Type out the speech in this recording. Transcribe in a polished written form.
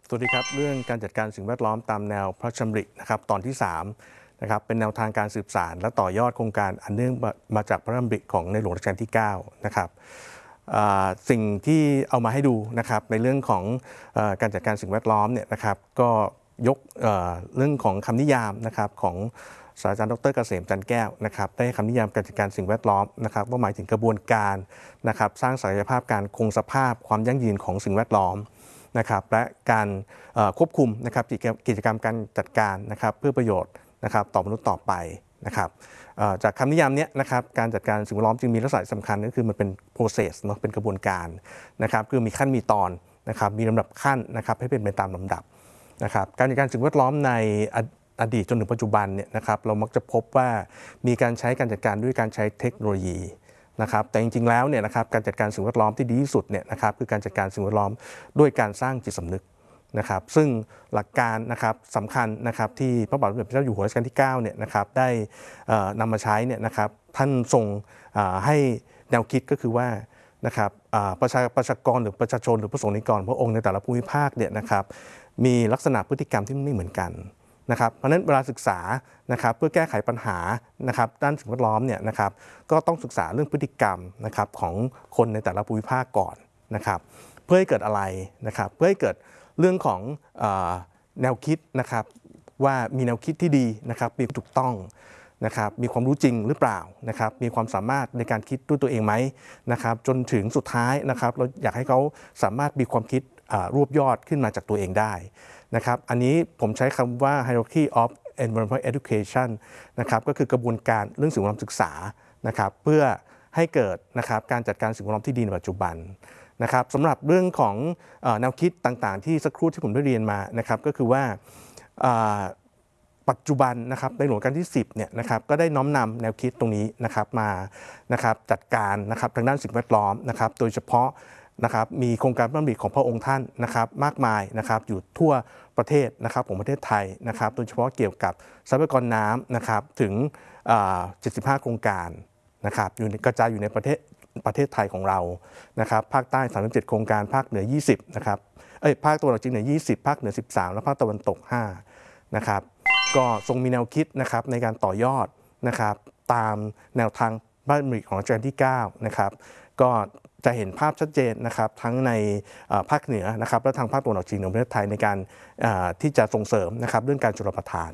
สวัสดีครับเรื่องการจัดการสิ่งแวดล้อมตามแนวพระราชดำรินะครับตอนที่3นะครับเป็นแนวทางการสืบสานและต่อยอดโครงการอันเนื่องมาจากพระราชดำริของในหลวงรัชกาลที่9นะครับสิ่งที่เอามาให้ดูนะครับในเรื่องของการจัดการสิ่งแวดล้อมเนี่ยนะครับก็ยกเรื่องของคำนิยามนะครับของศาสตราจารย์ดร.เกษมจันทร์แก้วนะครับได้คำนิยามการจัดการสิ่งแวดล้อมนะครับว่าหมายถึงกระบวนการนะครับสร้างศักยภาพการคงสภาพความยั่งยืนของสิ่งแวดล้อมนะครับและการควบคุมนะครับกิจกรรมการจัดการนะครับเพื่อประโยชน์นะครับต่อมนุษย์ต่อไปนะครับจากคำนิยามนี้นะครับการจัดการสิ่งแวดล้อมจึงมีลักษณะสำคัญก็คือมันเป็น process เนาะเป็นกระบวนการนะครับคือมีขั้นมีตอนนะครับมีลำดับขั้นนะครับให้เป็นไปตามลำดับนะครับการจัดการสิ่งแวดล้อมในอดีตจนถึงปัจจุบันเนี่ยนะครับเรามักจะพบว่ามีการใช้การจัดการด้วยการใช้เทคโนโลยีนะครับแต่จริงๆแล้วเนี่ยนะครับการจัดการสิ่งแวดล้อมที่ดีที่สุดเนี่ยนะครับคือการจัดการสิ่งแวดล้อมด้วยการสร้างจิตสำนึกนะครับซึ่งหลักการนะครับสำคัญนะครับที่พระบาทสมเด็จพระเจ้าอยู่หัวรัชกาลที่9เนี่ยนะครับได้นำมาใช้เนี่ยนะครับท่านทรงให้แนวคิดก็คือว่านะครับประชากรหรือประชาชนหรือประสงค์นิกรพระองค์ในแต่ละภูมิภาคเนี่ยนะครับมีลักษณะพฤติกรรมที่ไม่เหมือนกันนะครับเพราะฉะนั้นเวลาศึกษานะครับเพื่อแก้ไขปัญหานะครับด้านสิ่งแวดล้อมเนี่ยนะครับก็ต้องศึกษาเรื่องพฤติกรรมนะครับของคนในแต่ละภูมิภาคก่อนนะครับเพื่อให้เกิดอะไรนะครับเพื่อให้เกิดเรื่องของแนวคิดนะครับว่ามีแนวคิดที่ดีนะครับมีถูกต้องนะครับมีความรู้จริงหรือเปล่านะครับมีความสามารถในการคิดด้วยตัวเองไหมนะครับจนถึงสุดท้ายนะครับเราอยากให้เขาสามารถมีความคิดรวบยอดขึ้นมาจากตัวเองได้นะครับอันนี้ผมใช้คำว่า hierarchy of environmental education นะครับก็คือกระบวนการเรื่องสิ่งแวดล้อมศึกษานะครับเพื่อให้เกิดนะครับการจัดการสิ่งแวดล้อมที่ดีในปัจจุบันนะครับสำหรับเรื่องของแนวคิดต่างๆที่สักครู่ที่ผมได้เรียนมานะครับก็คือว่าปัจจุบันนะครับในหลวงรัชกาลที่10เนี่ยนะครับก็ได้น้อมนำแนวคิดตรงนี้นะครับมานะครับจัดการนะครับทางด้านสิ่งแวดล้อมนะครับโดยเฉพาะนะครับมีโครงการพระราชดำริของพระองค์ท่านนะครับมากมายนะครับอยู่ทั่วประเทศนะครับของประเทศไทยนะครับโดยเฉพาะเกี่ยวกับทรัพยากรน้ำนะครับถึง75โครงการนะครับอยู่กระจายอยู่ในประเทศไทยของเรานะครับภาคใต้37โครงการภาคเหนือ20นะครับภาคตะวันออกเฉียงเหนือ20ภาคเหนือ13และภาคตะวันตก5นะครับก็ทรงมีแนวคิดนะครับในการต่อยอดนะครับตามแนวทางพระราชดำริของรัชกาลที่9นะครับก็จะเห็นภาพชัดเจนนะครับทั้งในภาคเหนือนะครับและทางภาคตะวันออกเฉียงเหนือของประเทศไทยในการที่จะส่งเสริมนะครับเรื่องการชลประทาน